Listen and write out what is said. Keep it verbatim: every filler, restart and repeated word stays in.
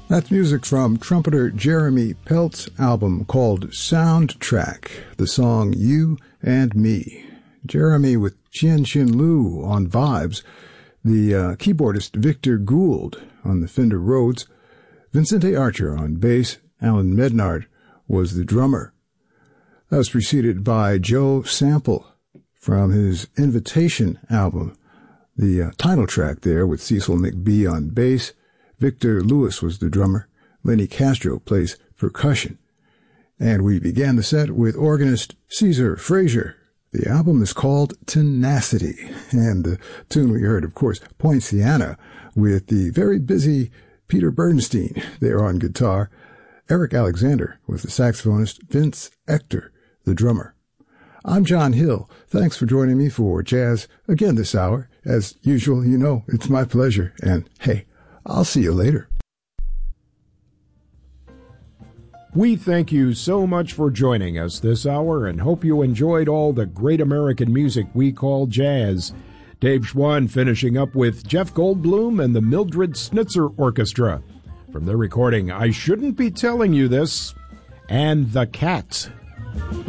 That's music from trumpeter Jeremy Pelt's album called Soundtrack, the song You and Me. Jeremy with Chien-Chin Liu on vibes, the uh, keyboardist Victor Gould on the Fender Rhodes, Vincente Archer on bass, Alan Mednard was the drummer. That was preceded by Joe Sample from his Invitation album, the uh, title track there with Cecil McBee on bass. Victor Lewis was the drummer. Lenny Castro plays percussion. And we began the set with organist Caesar Frazier. The album is called Tenacity. And the tune we heard, of course, Poinciana, with the very busy Peter Bernstein there on guitar. Eric Alexander was the saxophonist, Vince Ector, the drummer. I'm John Hill. Thanks for joining me for Jazz again this hour. As usual, you know, it's my pleasure. And hey, I'll see you later. We thank you so much for joining us this hour and hope you enjoyed all the great American music we call jazz. Dave Schwann finishing up with Jeff Goldblum and the Mildred Snitzer Orchestra from their recording I Shouldn't Be Telling You This and The Cats.